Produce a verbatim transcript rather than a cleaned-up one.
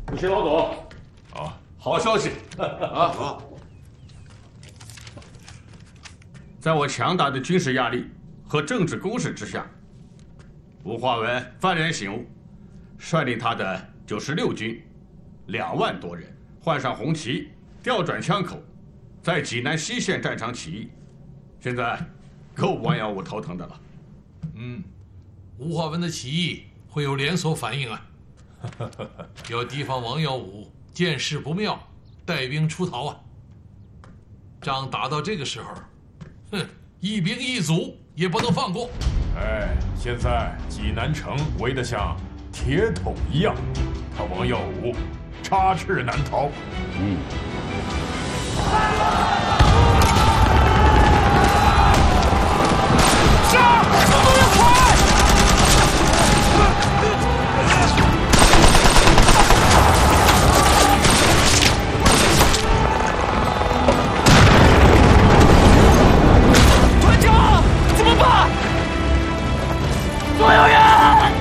不谢老总。 啊，好消息啊！在我强大的军事压力和政治攻势之下，吴化文幡然醒悟，率领他的九十六军两万多人，换上红旗，调转枪口，在济南西线战场起义。现在够王耀武头疼的了。 嗯，吴化文的起义会有连锁反应啊！要提防王耀武见势不妙，带兵出逃啊！仗打到这个时候，哼，一兵一卒也不能放过。 哎，现在济南城围得像铁桶一样，他王耀武插翅难逃。 嗯。 杀！